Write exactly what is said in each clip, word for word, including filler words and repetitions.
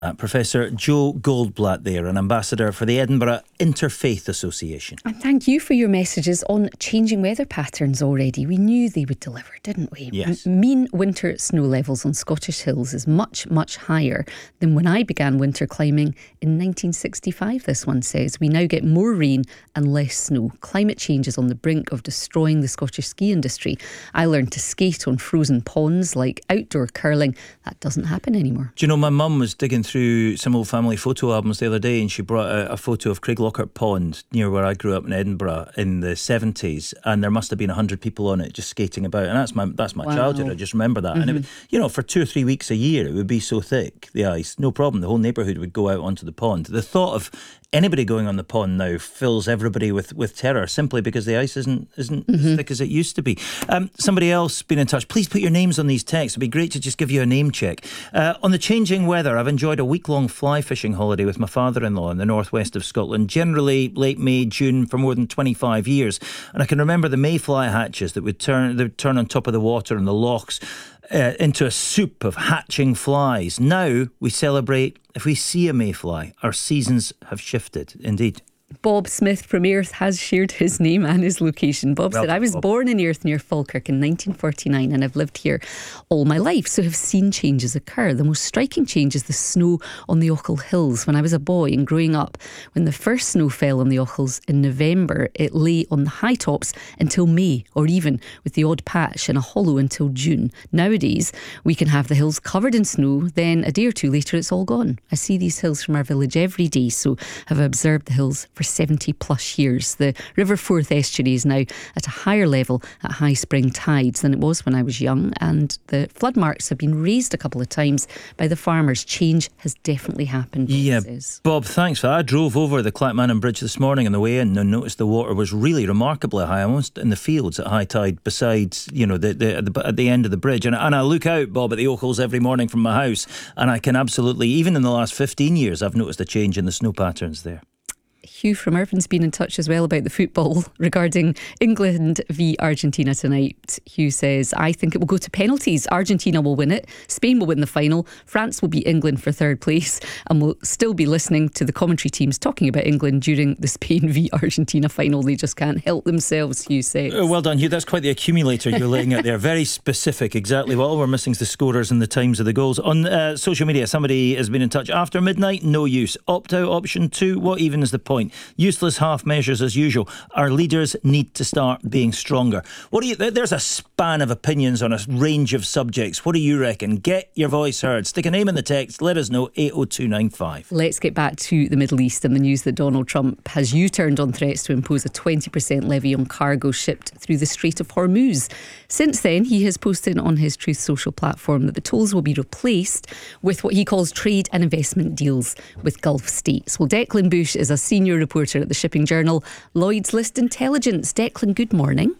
Uh, Professor Joe Goldblatt there, an ambassador for the Edinburgh Interfaith Association. And thank you for your messages on changing weather patterns already. We knew they would deliver, didn't we? Yes. M- mean winter snow levels on Scottish hills is much, much higher than when I began winter climbing in nineteen sixty-five, this one says. We now get more rain and less snow. Climate change is on the brink of destroying the Scottish ski industry. I learned to skate on frozen ponds like outdoor curling. That doesn't happen anymore. Do you know, my mum was digging through through some old family photo albums the other day, and she brought a, a photo of Craiglockhart Pond near where I grew up in Edinburgh in the seventies, and there must have been a hundred people on it just skating about, and that's my that's my Wow. childhood. I just remember that. Mm-hmm. And it would, you know, for two or three weeks a year it would be so thick, the ice, no problem, the whole neighbourhood would go out onto the pond. The thought of anybody going on the pond now fills everybody with, with terror, simply because the ice isn't isn't mm-hmm. as thick as it used to be. Um, somebody else been in touch. Please put your names on these texts. It'd be great to just give you a name check. Uh, on the changing weather, I've enjoyed a week-long fly fishing holiday with my father-in-law in the northwest of Scotland, generally late May, June, for more than twenty-five years. And I can remember the mayfly hatches that would turn, that would turn on top of the water and the lochs uh, into a soup of hatching flies. Now we celebrate if we see a mayfly. Our seasons have shifted, indeed. Bob Smith from Airth has shared his name and his location. Bob Well, said, I was Bob. born in Airth near Falkirk in nineteen forty-nine and I've lived here all my life, so have seen changes occur. The most striking change is the snow on the Ochil Hills. When I was a boy and growing up, when the first snow fell on the Ochils in November, it lay on the high tops until May, or even with the odd patch in a hollow until June. Nowadays, we can have the hills covered in snow, then a day or two later it's all gone. I see these hills from our village every day, so have observed the hills for seventy plus years. The River Forth estuary is now at a higher level at high spring tides than it was when I was young, and the flood marks have been raised a couple of times by the farmers. Change has definitely happened. Bob Yeah, says. Bob, thanks for that. I drove over the Clackmannan Bridge this morning on the way in and noticed the water was really remarkably high, almost in the fields at high tide, besides, you know, the, the, the at the end of the bridge. And, and I look out, Bob, at the Ochils every morning from my house, and I can absolutely, even in the last fifteen years, I've noticed a change in the snow patterns there. Hugh from Irvin's been in touch as well about the football regarding England v Argentina tonight. Hugh says, I think it will go to penalties. Argentina will win it. Spain will win the final. France will beat England for third place. And we'll still be listening to the commentary teams talking about England during the Spain v Argentina final. They just can't help themselves, Hugh says. Uh, well done, Hugh. That's quite the accumulator you're laying out there. Very specific, exactly. Well, all we're missing is the scorers and the times of the goals. On uh, social media, somebody has been in touch. After midnight, no use. Opt-out option two, what even is the point? Useless half measures as usual. Our leaders need to start being stronger. What do you? There's a span of opinions on a range of subjects. What do you reckon? Get your voice heard. Stick a name in the text. Let us know. eight oh two nine five. Let's get back to the Middle East and the news that Donald Trump has U-turned on threats to impose a twenty percent levy on cargo shipped through the Strait of Hormuz. Since then, he has posted on his Truth Social platform that the tolls will be replaced with what he calls trade and investment deals with Gulf states. Well, Declan Bush is a senior reporter at the shipping journal Lloyd's List Intelligence. Declan, good morning.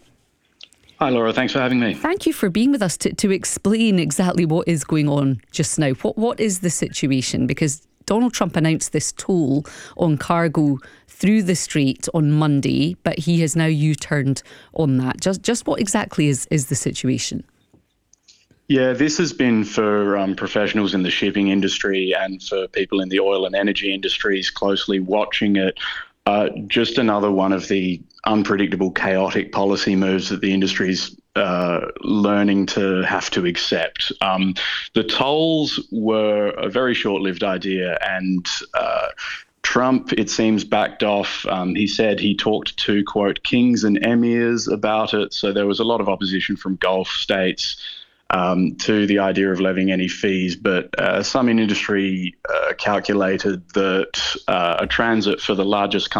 Hi Laura, thanks for having me. Thank you for being with us to, to explain exactly what is going on just now. What What is the situation? Because Donald Trump announced this toll on cargo through the strait on Monday, but he has now U-turned on that. Just just what exactly is, is the situation? Yeah, this has been for um, professionals in the shipping industry and for people in the oil and energy industries closely watching it. Uh, just another one of the unpredictable, chaotic policy moves that the industry's uh, learning to have to accept. Um, the tolls were a very short-lived idea, and uh, Trump, it seems, backed off. Um, he said he talked to, quote, kings and emirs about it, so there was a lot of opposition from Gulf states Um, to the idea of levying any fees, but uh, some in industry uh, calculated that uh, a transit for the largest